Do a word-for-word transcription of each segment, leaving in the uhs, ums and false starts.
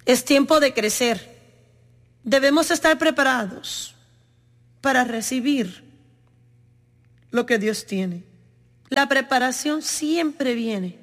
Es tiempo de crecer. Debemos estar preparados para recibir lo que Dios tiene. La preparación siempre viene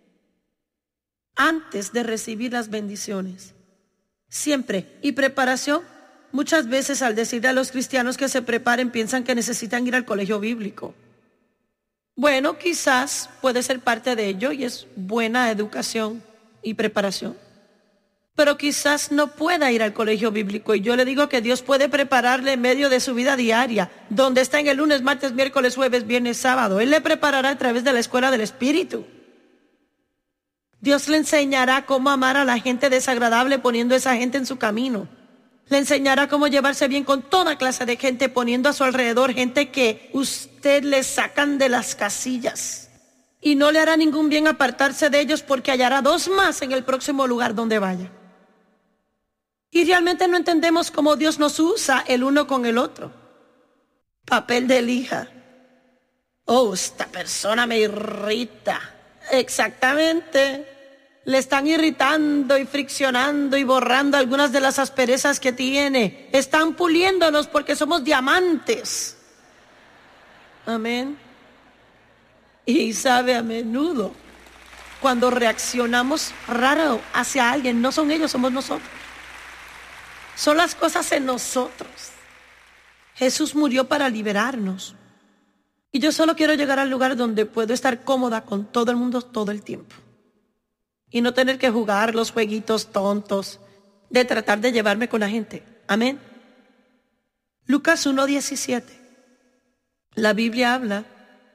antes de recibir las bendiciones. Siempre. Y preparación, muchas veces al decirle a los cristianos que se preparen, piensan que necesitan ir al colegio bíblico. Bueno, quizás puede ser parte de ello y es buena educación y preparación. Pero quizás no pueda ir al colegio bíblico, y yo le digo que Dios puede prepararle en medio de su vida diaria, donde está en el lunes, martes, miércoles, jueves, viernes, sábado. Él le preparará a través de la escuela del Espíritu. Dios le enseñará cómo amar a la gente desagradable poniendo a esa gente en su camino. Le enseñará cómo llevarse bien con toda clase de gente, poniendo a su alrededor gente que usted le sacan de las casillas. Y no le hará ningún bien apartarse de ellos, porque hallará dos más en el próximo lugar donde vaya. Y realmente no entendemos cómo Dios nos usa el uno con el otro. Papel de lija. Oh, esta persona me irrita. Exactamente. Le están irritando y friccionando y borrando algunas de las asperezas que tiene. Están puliéndonos porque somos diamantes. Amén. Y sabe, a menudo, cuando reaccionamos raro hacia alguien, no son ellos, somos nosotros. Son las cosas en nosotros. Jesús murió para liberarnos. Y yo solo quiero llegar al lugar donde puedo estar cómoda con todo el mundo todo el tiempo. Y no tener que jugar los jueguitos tontos de tratar de llevarme con la gente. Amén. Lucas uno diecisiete. La Biblia habla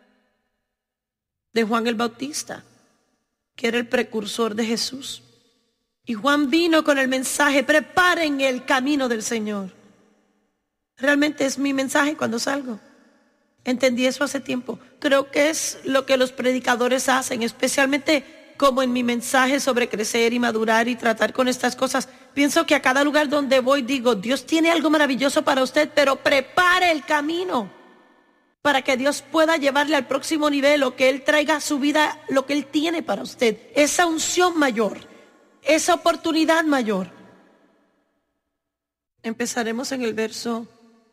de Juan el Bautista, que era el precursor de Jesús. Y Juan vino con el mensaje: preparen el camino del Señor. Realmente es mi mensaje cuando salgo. Entendí eso hace tiempo. Creo que es lo que los predicadores hacen, especialmente como en mi mensaje sobre crecer y madurar y tratar con estas cosas. Pienso que a cada lugar donde voy digo: Dios tiene algo maravilloso para usted, pero prepare el camino para que Dios pueda llevarle al próximo nivel, o que Él traiga a su vida lo que Él tiene para usted. Esa unción mayor, esa oportunidad mayor. Empezaremos en el verso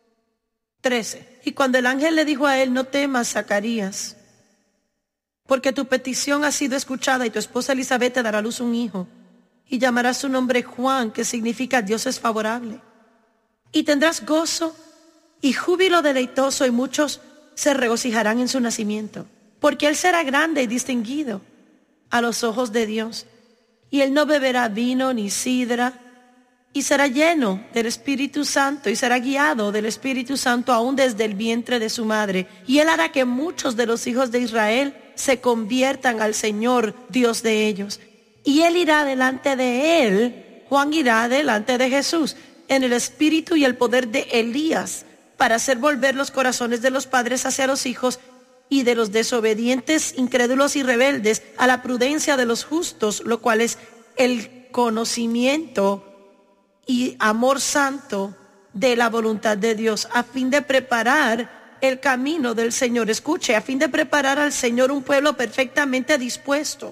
trece. Y cuando el ángel le dijo a él: no temas, Zacarías, porque tu petición ha sido escuchada, y tu esposa Elizabeth te dará a luz un hijo, y llamarás su nombre Juan, que significa Dios es favorable. Y tendrás gozo y júbilo deleitoso, y muchos se regocijarán en su nacimiento, porque él será grande y distinguido a los ojos de Dios. Y él no beberá vino ni sidra, y será lleno del Espíritu Santo, y será guiado del Espíritu Santo aún desde el vientre de su madre. Y él hará que muchos de los hijos de Israel se conviertan al Señor, Dios de ellos. Y él irá delante de él, Juan irá delante de Jesús, en el espíritu y el poder de Elías, para hacer volver los corazones de los padres hacia los hijos, y de los desobedientes, incrédulos y rebeldes a la prudencia de los justos, lo cual es el conocimiento y amor santo de la voluntad de Dios, a fin de preparar el camino del Señor. Escuche, a fin de preparar al Señor un pueblo perfectamente dispuesto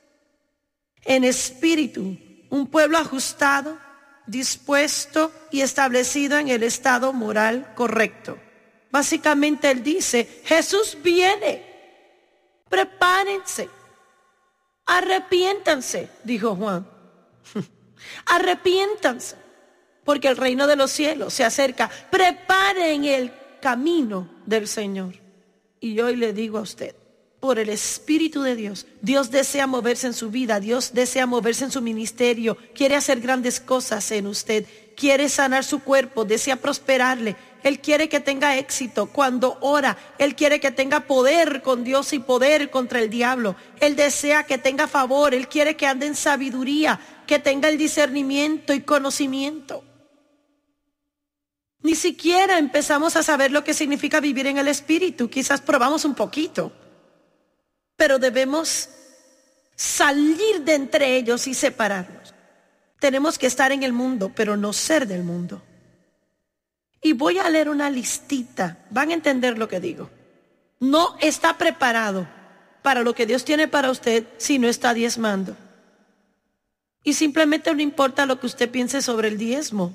en espíritu, un pueblo ajustado, dispuesto y establecido en el estado moral correcto. Básicamente él dice: Jesús viene, prepárense, arrepiéntanse, dijo Juan. Arrepiéntanse, porque el reino de los cielos se acerca. Preparen el camino del Señor. Y hoy le digo a usted, por el Espíritu de Dios, Dios desea moverse en su vida, Dios desea moverse en su ministerio, quiere hacer grandes cosas en usted, quiere sanar su cuerpo, desea prosperarle. Él quiere que tenga éxito cuando ora. Él quiere que tenga poder con Dios y poder contra el diablo. Él desea que tenga favor. Él quiere que ande en sabiduría, que tenga el discernimiento y conocimiento. Ni siquiera empezamos a saber lo que significa vivir en el Espíritu. Quizás probamos un poquito, pero debemos salir de entre ellos y separarnos. Tenemos que estar en el mundo, pero no ser del mundo. Y voy a leer una listita. Van a entender lo que digo. No está preparado para lo que Dios tiene para usted si no está diezmando. Y simplemente no importa lo que usted piense sobre el diezmo.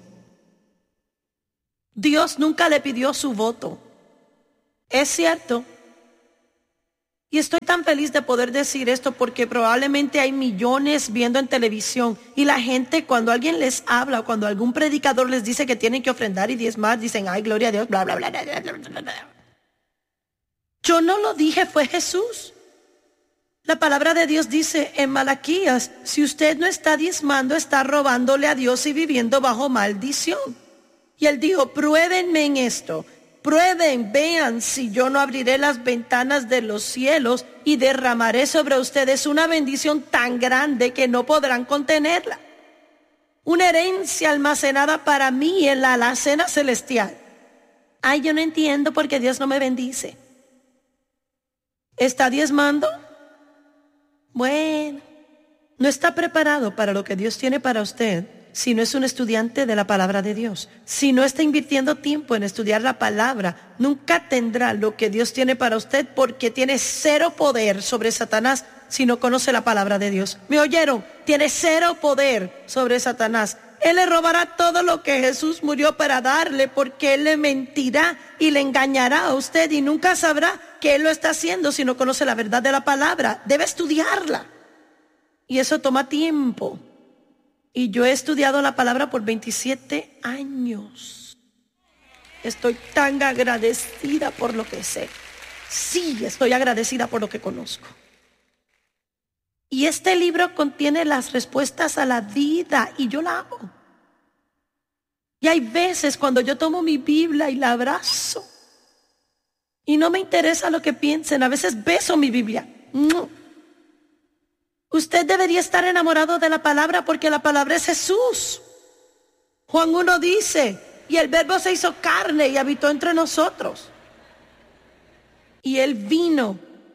Dios nunca le pidió su voto. Es cierto. Y estoy tan feliz de poder decir esto porque probablemente hay millones viendo en televisión y la gente cuando alguien les habla o cuando algún predicador les dice que tienen que ofrendar y diezmar, dicen, ay, gloria a Dios, bla, bla, bla, bla, bla, bla, bla. Yo no lo dije, fue Jesús. La palabra de Dios dice en Malaquías, si usted no está diezmando, está robándole a Dios y viviendo bajo maldición. Y él dijo, pruébenme en esto. Prueben, vean si yo no abriré las ventanas de los cielos y derramaré sobre ustedes una bendición tan grande que no podrán contenerla. Una herencia almacenada para mí en la alacena celestial. Ay, yo no entiendo por qué Dios no me bendice. ¿Está diezmando? Bueno, no está preparado para lo que Dios tiene para usted si no es un estudiante de la palabra de Dios. Si no está invirtiendo tiempo en estudiar la palabra, nunca tendrá lo que Dios tiene para usted porque tiene cero poder sobre Satanás si no conoce la palabra de Dios. ¿Me oyeron? Tiene cero poder sobre Satanás. Él le robará todo lo que Jesús murió para darle porque Él le mentirá y le engañará a usted y nunca sabrá que Él lo está haciendo si no conoce la verdad de la palabra. Debe estudiarla. Y eso toma tiempo. Y yo he estudiado la palabra por veintisiete años. Estoy tan agradecida por lo que sé. Sí, estoy agradecida por lo que conozco. Y este libro contiene las respuestas a la vida y yo la amo. Y hay veces cuando yo tomo mi Biblia y la abrazo y no me interesa lo que piensen, a veces beso mi Biblia. Usted debería estar enamorado de la palabra porque la palabra es Jesús. Juan uno dice, y el verbo se hizo carne y habitó entre nosotros. Y Él vino.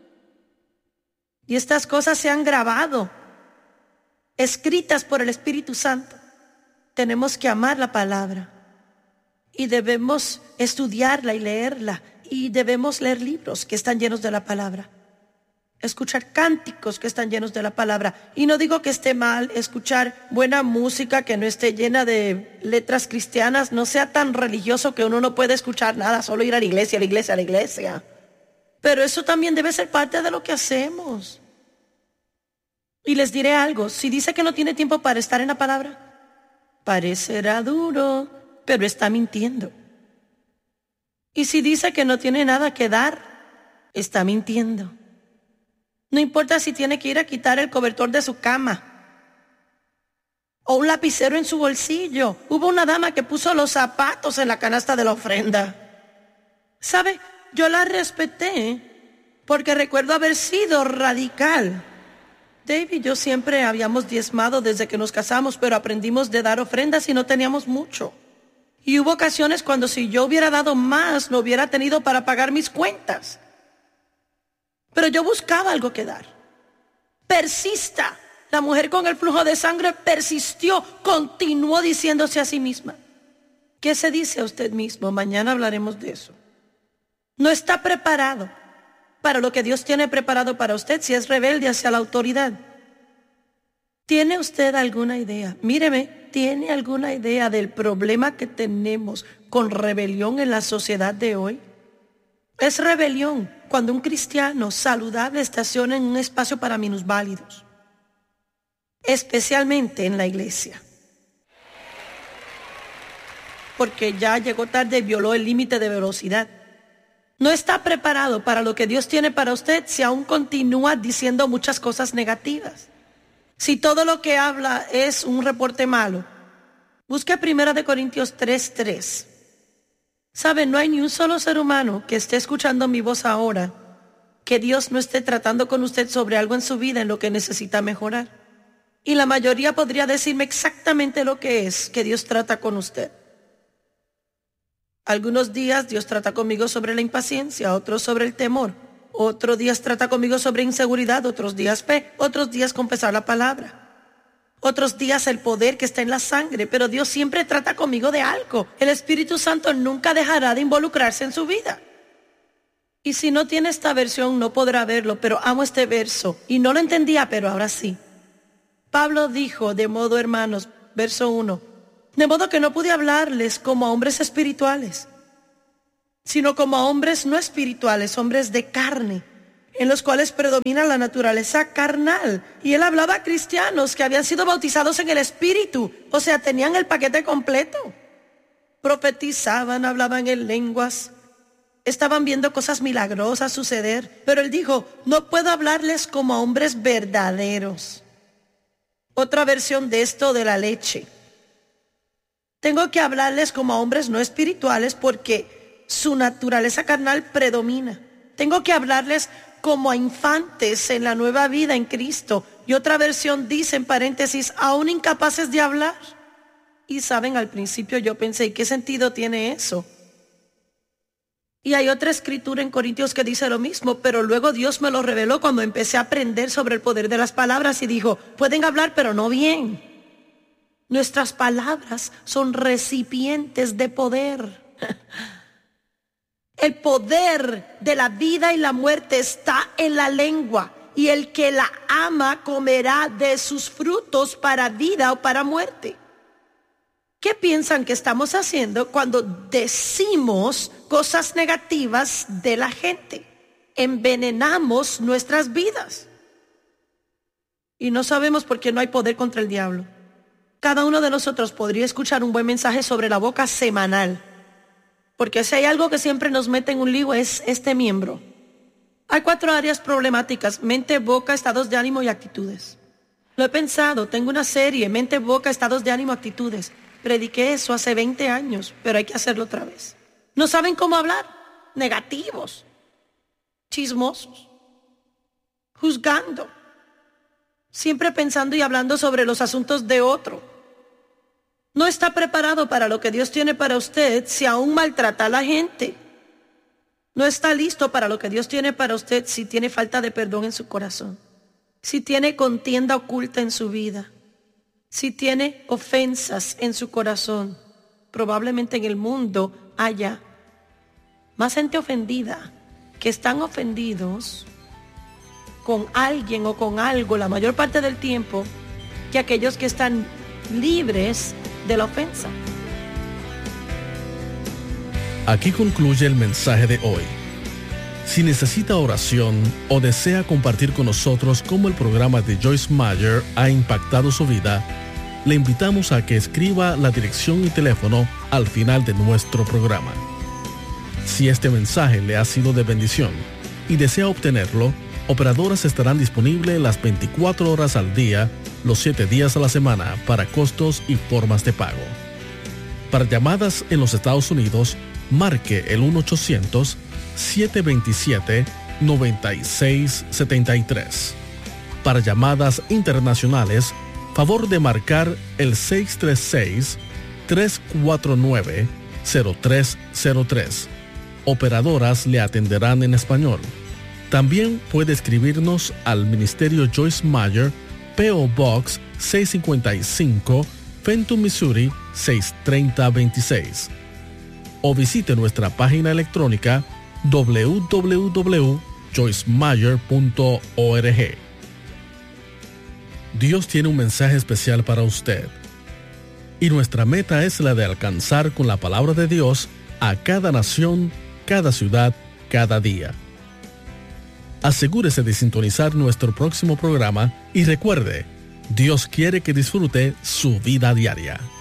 Y estas cosas se han grabado, escritas por el Espíritu Santo. Tenemos que amar la palabra y debemos estudiarla y leerla y debemos leer libros que están llenos de la palabra, escuchar cánticos que están llenos de la palabra. Y no digo que esté mal escuchar buena música que no esté llena de letras cristianas, no sea tan religioso que uno no puede escuchar nada, solo ir a la iglesia, a la iglesia, a la iglesia. Pero eso también debe ser parte de lo que hacemos. Y les diré algo, si dice que no tiene tiempo para estar en la palabra, parecerá duro, pero está mintiendo. Y si dice que no tiene nada que dar, está mintiendo. No importa si tiene que ir a quitar el cobertor de su cama o un lapicero en su bolsillo. Hubo una dama que puso los zapatos en la canasta de la ofrenda. ¿Sabe? Yo la respeté porque recuerdo haber sido radical. Dave y yo siempre habíamos diezmado desde que nos casamos, pero aprendimos de dar ofrendas y no teníamos mucho. Y hubo ocasiones cuando si yo hubiera dado más, no hubiera tenido para pagar mis cuentas. Pero yo buscaba algo que dar. Persista. La mujer con el flujo de sangre persistió, continuó diciéndose a sí misma. ¿Qué se dice a usted mismo? Mañana hablaremos de eso. No está preparado para lo que Dios tiene preparado para usted si es rebelde hacia la autoridad. ¿Tiene usted alguna idea? Míreme, ¿tiene alguna idea del problema que tenemos con rebelión en la sociedad de hoy? Es rebelión cuando un cristiano saludable estaciona en un espacio para minusválidos, especialmente en la iglesia. Porque ya llegó tarde y violó el límite de velocidad. No está preparado para lo que Dios tiene para usted si aún continúa diciendo muchas cosas negativas. Si todo lo que habla es un reporte malo, busque primera de Corintios tres tres. ¿Sabe? No hay ni un solo ser humano que esté escuchando mi voz ahora que Dios no esté tratando con usted sobre algo en su vida en lo que necesita mejorar. Y la mayoría podría decirme exactamente lo que es que Dios trata con usted. Algunos días Dios trata conmigo sobre la impaciencia, otros sobre el temor. Otros días trata conmigo sobre inseguridad, otros días fe, otros días confesar la palabra. Otros días el poder que está en la sangre, pero Dios siempre trata conmigo de algo. El Espíritu Santo nunca dejará de involucrarse en su vida. Y si no tiene esta versión no podrá verlo, pero amo este verso. Y no lo entendía, pero ahora sí. Pablo dijo, de modo, hermanos, verso uno, de modo que no pude hablarles como a hombres espirituales, sino como a hombres no espirituales, hombres de carne, en los cuales predomina la naturaleza carnal. Y él hablaba a cristianos que habían sido bautizados en el Espíritu, o sea, tenían el paquete completo. Profetizaban, hablaban en lenguas, estaban viendo cosas milagrosas suceder, pero él dijo, no puedo hablarles como a hombres verdaderos. Otra versión de esto de la leche. Tengo que hablarles como a hombres no espirituales porque su naturaleza carnal predomina. Tengo que hablarles como a infantes en la nueva vida en Cristo. Y otra versión dice, en paréntesis, aún incapaces de hablar. Y saben, al principio yo pensé, ¿qué sentido tiene eso? Y hay otra escritura en Corintios que dice lo mismo, pero luego Dios me lo reveló cuando empecé a aprender sobre el poder de las palabras y dijo, pueden hablar pero no bien. Nuestras palabras son recipientes de poder. El poder de la vida y la muerte está en la lengua, y el que la ama comerá de sus frutos para vida o para muerte. ¿Qué piensan que estamos haciendo cuando decimos cosas negativas de la gente? Envenenamos nuestras vidas. Y no sabemos por qué no hay poder contra el diablo. Cada uno de nosotros podría escuchar un buen mensaje sobre la boca semanal. Porque si hay algo que siempre nos mete en un lío es este miembro. Hay cuatro áreas problemáticas: mente, boca, estados de ánimo y actitudes. Lo he pensado, tengo una serie, mente, boca, estados de ánimo, actitudes. Prediqué eso hace veinte años, pero hay que hacerlo otra vez. No saben cómo hablar, negativos, chismosos, juzgando, siempre pensando y hablando sobre los asuntos de otro. No está preparado para lo que Dios tiene para usted si aún maltrata a la gente. No está listo para lo que Dios tiene para usted si tiene falta de perdón en su corazón, si tiene contienda oculta en su vida, si tiene ofensas en su corazón. Probablemente en el mundo haya más gente ofendida que están ofendidos con alguien o con algo la mayor parte del tiempo que aquellos que están libres de la ofensa. Aquí concluye el mensaje de hoy. Si necesita oración o desea compartir con nosotros cómo el programa de Joyce Meyer ha impactado su vida, le invitamos a que escriba la dirección y teléfono al final de nuestro programa. Si este mensaje le ha sido de bendición y desea obtenerlo, operadoras estarán disponibles las veinticuatro horas al día, los siete días a la semana, para costos y formas de pago. Para llamadas en los Estados Unidos, marque el uno ochocientos, siete dos siete, nueve seis siete tres. Para llamadas internacionales, favor de marcar el seis tres seis, tres cuatro nueve, cero tres cero tres. Operadoras le atenderán en español. También puede escribirnos al Ministerio Joyce Meyer, P O Box seiscientos cincuenta y cinco, Fenton, Missouri seis tres cero dos seis. O visite nuestra página electrónica doble u doble u doble u punto joyce meyer punto org. Dios tiene un mensaje especial para usted. Y nuestra meta es la de alcanzar con la palabra de Dios a cada nación, cada ciudad, cada día. Asegúrese de sintonizar nuestro próximo programa y recuerde, Dios quiere que disfrute su vida diaria.